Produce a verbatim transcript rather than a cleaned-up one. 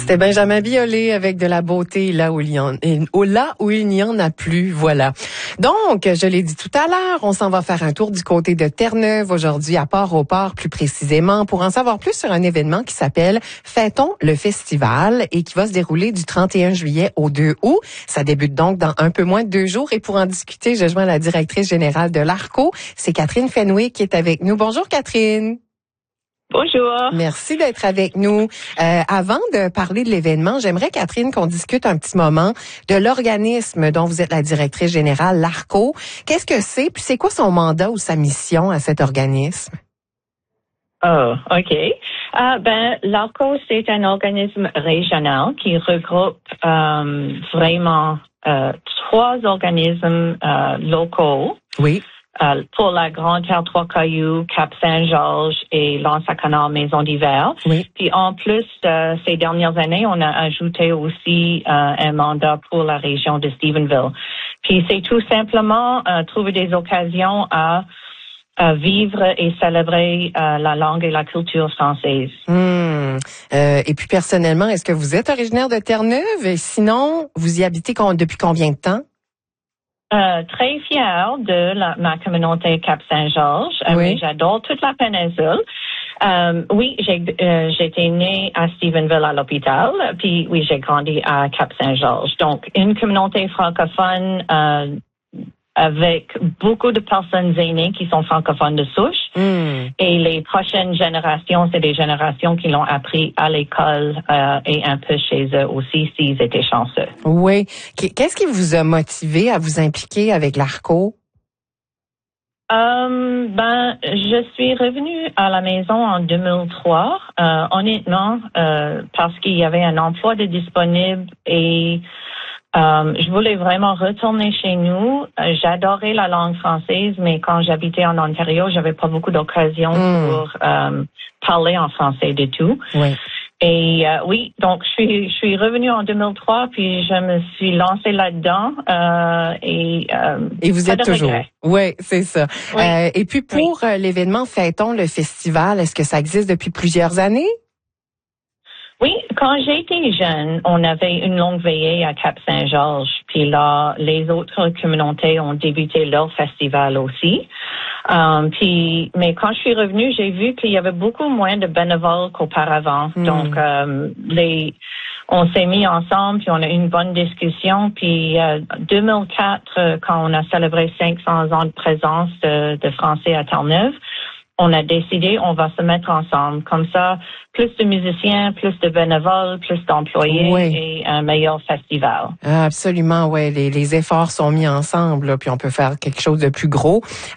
C'était Benjamin Biolay avec de la beauté là où il y en, là où il n'y en a plus, voilà. Donc, je l'ai dit tout à l'heure, on s'en va faire un tour du côté de Terre-Neuve aujourd'hui, à Port-au-Port plus précisément, pour en savoir plus sur un événement qui s'appelle Fêtons le Festival et qui va se dérouler du trente et un juillet au deux août. Ça débute donc dans un peu moins de deux jours et pour en discuter, je joins la directrice générale de l'ARCO, c'est Catherine Fenwick qui est avec nous. Bonjour Catherine. Bonjour. Merci d'être avec nous. Euh, avant de parler de l'événement, j'aimerais, Catherine, qu'on discute un petit moment de l'organisme dont vous êtes la directrice générale, l'ARCO. Qu'est-ce que c'est, puis c'est quoi son mandat ou sa mission à cet organisme? Oh, OK. Uh, ben, l'ARCO, c'est un organisme régional qui regroupe euh, vraiment euh, trois organismes euh, locaux. Oui. Euh, pour la Grande Terre Trois-Cailloux, Cap-Saint-Georges et l'Anse-à-Canard Maison d'hiver. Oui. Puis en plus, euh, ces dernières années, on a ajouté aussi euh, un mandat pour la région de Stephenville. Puis c'est tout simplement euh, trouver des occasions à, à vivre et célébrer euh, la langue et la culture française. Hum. Euh, et puis personnellement, est-ce que vous êtes originaire de Terre-Neuve? Et sinon, vous y habitez con- depuis combien de temps? Euh, très fière de la, ma communauté Cap-Saint-Georges. Euh, Oui. J'adore toute la péninsule. Euh, oui, j'ai euh, j'étais née à Stephenville à l'hôpital, puis oui, j'ai grandi à Cap-Saint-Georges. Donc, une communauté francophone euh, avec beaucoup de personnes aînées qui sont francophones de souche. Hum. Et les prochaines générations, c'est des générations qui l'ont appris à l'école euh, et un peu chez eux aussi, s'ils étaient chanceux. Oui. Qu'est-ce qui vous a motivé à vous impliquer avec l'ARCO? Euh, ben, je suis revenue à la maison en deux mille trois, euh, honnêtement, euh, parce qu'il y avait un emploi de disponible et euh, je voulais vraiment retourner chez nous. Euh, J'adorais la langue française, mais quand j'habitais en Ontario, j'avais pas beaucoup d'occasions Mm. pour euh, parler en français du tout. Oui. Et euh, oui, donc je suis je suis revenue en deux mille trois, puis je me suis lancée là-dedans euh, et euh, Et vous pas êtes de toujours. regret. Oui, c'est ça. Oui. Euh, et puis pour euh, l'événement Fêtons le Festival, est-ce que ça existe depuis plusieurs années? Oui, quand j'étais jeune, on avait une longue veillée à Cap-Saint-Georges, puis là, les autres communautés ont débuté leur festival aussi. Um, puis, mais quand je suis revenue, j'ai vu qu'il y avait beaucoup moins de bénévoles qu'auparavant. Mm. Donc, euh, les, on s'est mis ensemble, puis on a eu une bonne discussion. Puis, euh, deux mille quatre, quand on a célébré cinq cents ans de présence de, de Français à Terre-Neuve, on a décidé, on va se mettre ensemble. Comme ça, plus de musiciens, plus de bénévoles, plus d'employés Oui. et un meilleur festival. Ah, absolument, ouais. Les, les efforts sont mis ensemble, là, puis on peut faire quelque chose de plus gros.